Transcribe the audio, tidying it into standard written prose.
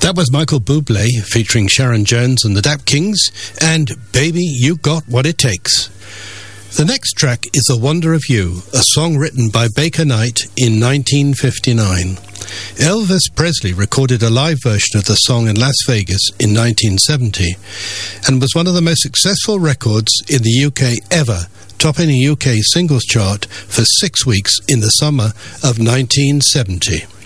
That was Michael Bublé featuring Sharon Jones and the Dap Kings and Baby You Got What It Takes. The next track is A Wonder of You, a song written by Baker Knight in 1959. Elvis Presley recorded a live version of the song in Las Vegas in 1970 and was one of the most successful records in the UK ever, topping a UK singles chart for 6 weeks in the summer of 1970.